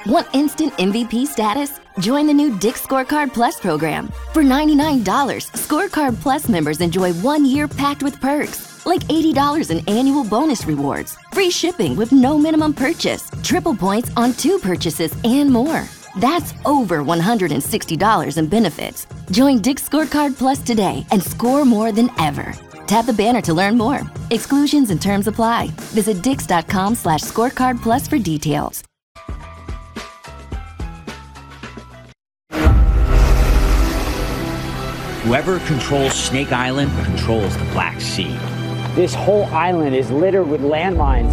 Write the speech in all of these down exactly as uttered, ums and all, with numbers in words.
Want instant M V P status? Join the new Dick's Scorecard Plus program. For ninety-nine dollars, Scorecard Plus members enjoy one year packed with perks, like eighty dollars in annual bonus rewards, free shipping with no minimum purchase, triple points on two purchases, and more. That's over one hundred sixty dollars in benefits. Join Dick's Scorecard Plus today and score more than ever. Tap the banner to learn more. Exclusions and terms apply. Visit dix.com slash scorecard plus for details. Whoever controls Snake Island controls the Black Sea. This whole island is littered with landmines.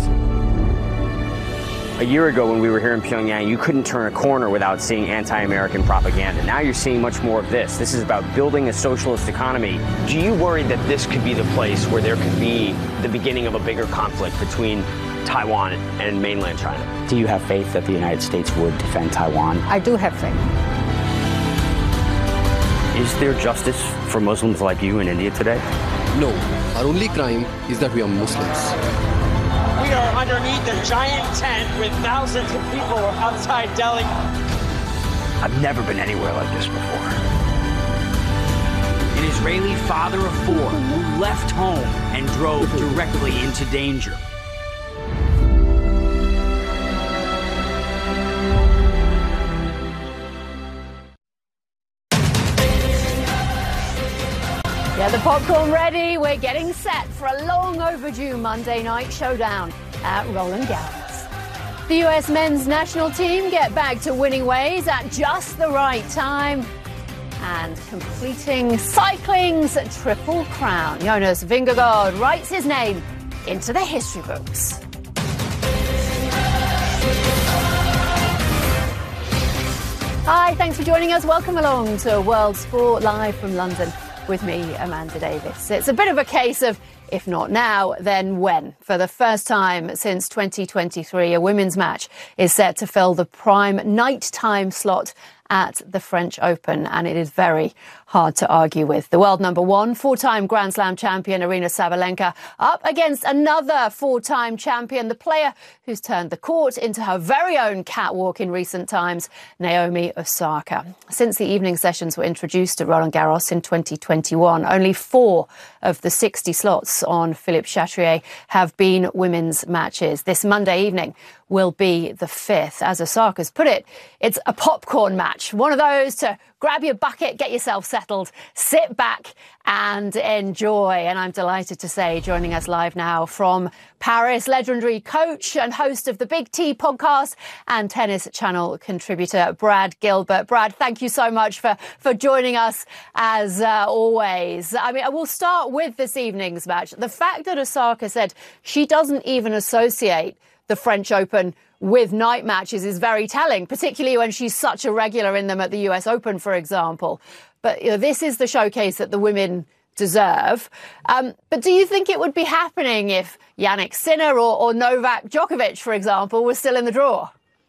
A year ago when we were here in Pyongyang, you couldn't turn a corner without seeing anti-American propaganda. Now you're seeing much more of this. This is about building a socialist economy. Do you worry that this could be the place where there could be the beginning of a bigger conflict between Taiwan and mainland China? Do you have faith that the United States would defend Taiwan? I do have faith. Is there justice for Muslims like you in India today? No. Our only crime is that we are Muslims. We are underneath a giant tent with thousands of people outside Delhi. I've never been anywhere like this before. An Israeli father of four who left home and drove directly into danger. Yeah, the popcorn ready. We're getting set for a long overdue Monday night showdown at Roland Garros. The U S men's national team get back to winning ways at just the right time and completing cycling's triple crown. Jonas Vingegaard writes his name into the history books. Hi, thanks for joining us. Welcome along to World Sport live from London. With me, Amanda Davis. It's a bit of a case of, if not now, then when? For the first time since twenty twenty-three, a women's match is set to fill the prime nighttime slot at the French Open, and it is very hard to argue with. The world number one, four-time Grand Slam champion Aryna Sabalenka up against another four-time champion, the player who's turned the court into her very own catwalk in recent times, Naomi Osaka. Since the evening sessions were introduced at Roland Garros in twenty twenty-one, only four of the sixty slots on Philippe Chatrier have been women's matches. This Monday evening will be the fifth. As Osaka's put it, it's a popcorn match. One of those to grab your bucket, get yourself settled, sit back and enjoy. And I'm delighted to say, joining us live now from Paris, legendary coach and host of the Big T podcast and Tennis Channel contributor, Brad Gilbert. Brad, thank you so much for, for joining us as uh, always. I mean, I will start with this evening's match. The fact that Osaka said she doesn't even associate the French Open with night matches is very telling, particularly when she's such a regular in them at the U S Open, for example. But you know, this is the showcase that the women deserve. Um, but do you think it would be happening if Jannik Sinner or, or Novak Djokovic, for example, was still in the draw?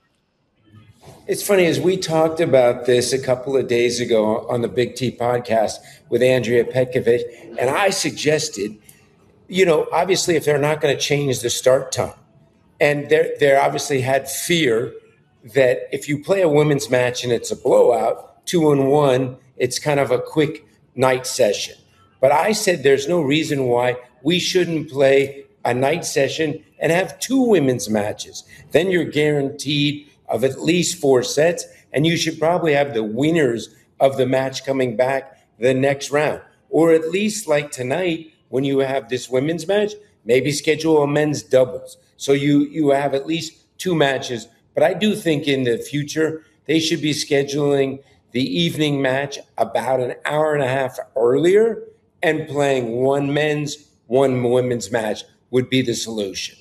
It's funny, as we talked about this a couple of days ago on the Big T podcast with Andrea Petkovic, and I suggested, you know, obviously if they're not going to change the start time, and they obviously had fear that if you play a women's match and it's a blowout, two and one, it's kind of a quick night session. But I said there's no reason why we shouldn't play a night session and have two women's matches. Then you're guaranteed of at least four sets, and you should probably have the winners of the match coming back the next round. Or at least like tonight, when you have this women's match, maybe schedule a men's doubles. So you, you have at least two matches. But I do think in the future, they should be scheduling the evening match about an hour and a half earlier and playing one men's, one women's match would be the solution.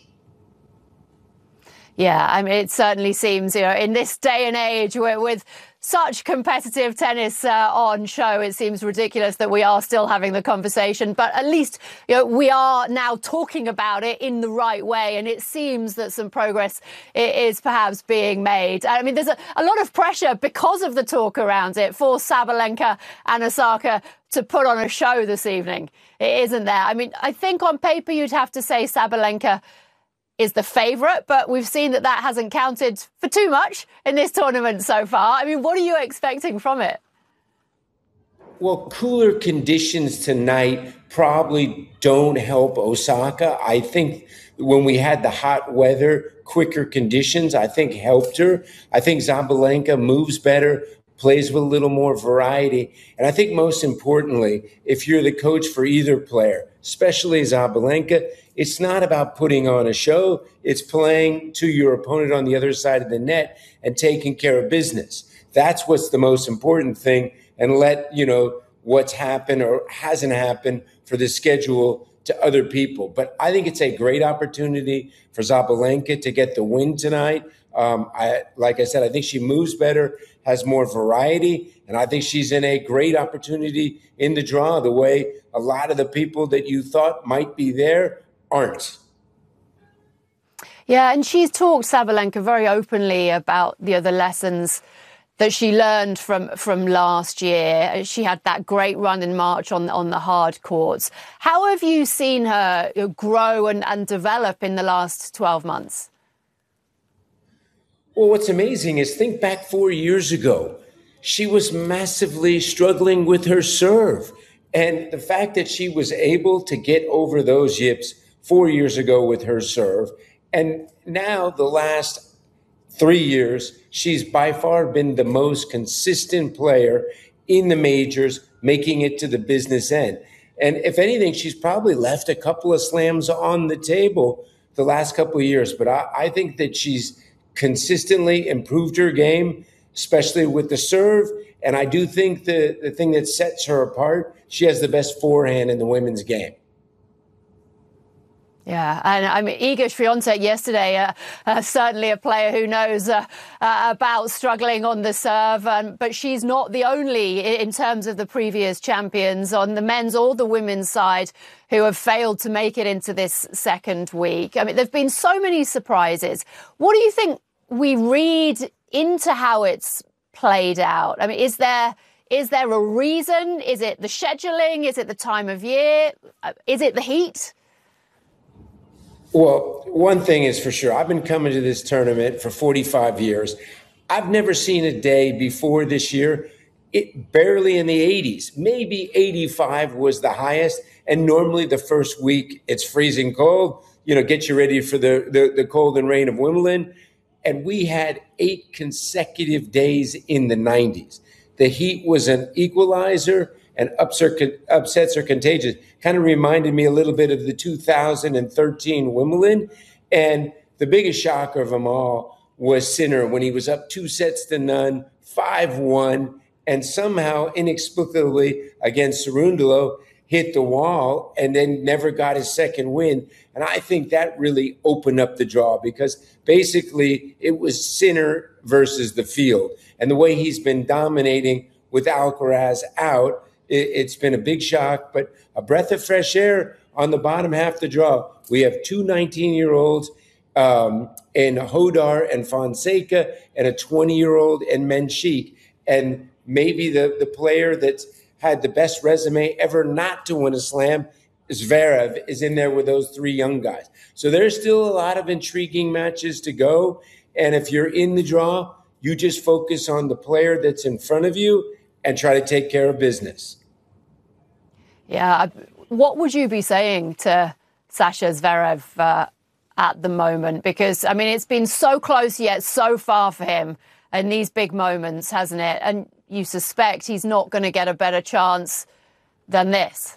Yeah, I mean, it certainly seems, you know, in this day and age with, with such competitive tennis uh, on show, it seems ridiculous that we are still having the conversation. But at least, you know, we are now talking about it in the right way. And it seems that some progress is perhaps being made. I mean, there's a, a lot of pressure because of the talk around it for Sabalenka and Osaka to put on a show this evening. It isn't there. I mean, I think on paper you'd have to say Sabalenka is the favourite, but we've seen that that hasn't counted for too much in this tournament so far. I mean, what are you expecting from it? Well, cooler conditions tonight probably don't help Osaka. I think when we had the hot weather, quicker conditions, I think helped her. I think Zabalenka moves better, plays with a little more variety. And I think most importantly, if you're the coach for either player, especially Zabalenka, it's not about putting on a show. It's playing to your opponent on the other side of the net and taking care of business. That's what's the most important thing. And let, you know, what's happened or hasn't happened for the schedule to other people. But I think it's a great opportunity for Zabalenka to get the win tonight. Um, I, like I said, I think she moves better, has more variety, and I think she's in a great opportunity in the draw, the way a lot of the people that you thought might be there aren't. Yeah, and she's talked, Sabalenka, very openly about the other lessons that she learned from from last year. She had that great run in March on on the hard courts. How have you seen her grow and, and develop in the last twelve months? Well, what's amazing is think back four years ago. She was massively struggling with her serve. And the fact that she was able to get over those yips four years ago with her serve, and now the last three years, she's by far been the most consistent player in the majors, making it to the business end. And if anything, she's probably left a couple of slams on the table the last couple of years. But I, I think that she's consistently improved her game, especially with the serve. And I do think the, the thing that sets her apart, she has the best forehand in the women's game. Yeah, and I mean, Iga Swiatek yesterday, uh, uh, certainly a player who knows uh, uh, about struggling on the serve, um, but she's not the only in terms of the previous champions on the men's or the women's side who have failed to make it into this second week. I mean, there've been so many surprises. What do you think we read into how it's played out? I mean, is there is there a reason? Is it the scheduling? Is it the time of year? Is it the heat? Well, one thing is for sure, I've been coming to this tournament for forty-five years. I've never seen a day before this year, it barely in the eighties, maybe eighty-five was the highest. And normally the first week it's freezing cold, you know, get you ready for the, the, the cold and rain of Wimbledon. And we had eight consecutive days in the nineties. The heat was an equalizer, and upsets are contagious. Kind of reminded me a little bit of the two thousand thirteen Wimbledon. And the biggest shocker of them all was Sinner when he was up two sets to none, five one, and somehow inexplicably against Cerundolo hit the wall and then never got his second win. And I think that really opened up the draw because basically it was Sinner versus the field. And the way he's been dominating with Alcaraz out, it's been a big shock, but a breath of fresh air on the bottom half of the draw. We have two nineteen-year-olds um, in Hodar and Fonseca and a twenty-year-old in Menchik. And maybe the, the player that's had the best resume ever not to win a slam, Zverev, is in there with those three young guys. So there's still a lot of intriguing matches to go. And if you're in the draw, you just focus on the player that's in front of you and try to take care of business. Yeah. What would you be saying to Sasha Zverev uh, at the moment? Because, I mean, it's been so close yet so far for him in these big moments, hasn't it? And you suspect he's not going to get a better chance than this.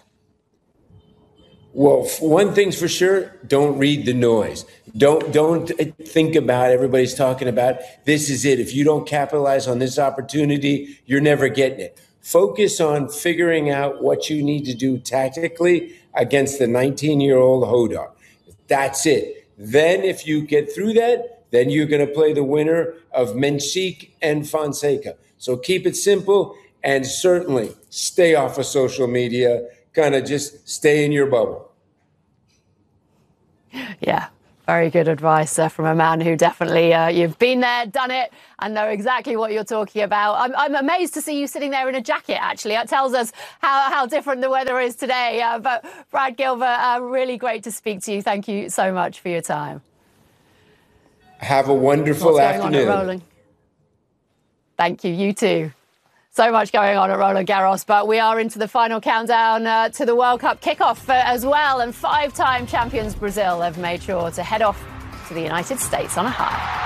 Well, one thing's for sure, don't read the noise. Don't don't think about everybody's talking about this is it. If you don't capitalize on this opportunity, you're never getting it. Focus on figuring out what you need to do tactically against the nineteen-year-old Hodar. That's it. Then if you get through that, then you're going to play the winner of Menchik and Fonseca. So keep it simple and certainly stay off of social media. Kind of just stay in your bubble. Yeah, very good advice uh, from a man who definitely, uh, you've been there, done it, and know exactly what you're talking about. I'm, I'm amazed to see you sitting there in a jacket, actually. That tells us how, how different the weather is today. Uh, but Brad Gilbert, uh, really great to speak to you. Thank you so much for your time. Have a wonderful What's going afternoon. On at Roland? Thank you. You too. So much going on at Roland Garros, but we are into the final countdown uh, to the World Cup kickoff uh, as well. And five-time champions Brazil have made sure to head off to the United States on a high.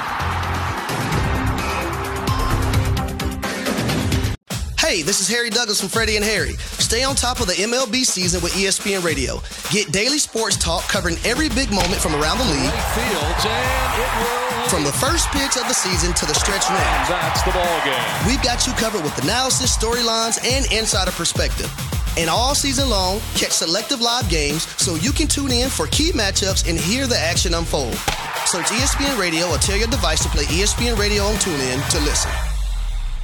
Hey, this is Harry Douglas from Freddie and Harry. Stay on top of the M L B season with E S P N Radio. Get daily sports talk covering every big moment from around the league. Fields, and it will... From the first pitch of the season to the stretch run. That's the ball game. We've got you covered with analysis, storylines, and insider perspective. And all season long, catch selective live games so you can tune in for key matchups and hear the action unfold. Search E S P N Radio or tell your device to play E S P N Radio on TuneIn to listen.